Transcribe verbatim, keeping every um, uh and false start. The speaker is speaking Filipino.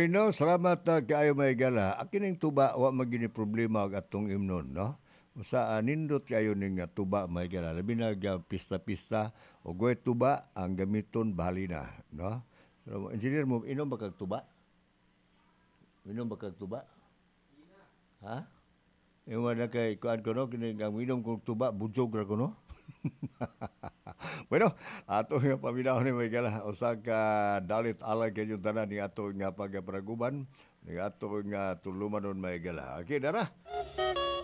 Bueno, salamat uh, kaayo may gala. Akin ang tuba, wa magini problema ang atong imnon, no? Usa uh, nindot kayo ning uh, tuba may gala. Labi na uh, pista-pista o goy tuba ang gamiton bali na, no? So, engineer mo, inom ba kag tuba? Inom ba kag tuba? Ha? Iwan na kay kuan ko no, kini ang inom kong tuba, bujog ra ko no? Bueno, ato nga paminaw ni may gala usa ka dalit alay kay yung tanan ni ato nga pagapraguban ni ato nga tulumanon may gala. Okay, dara.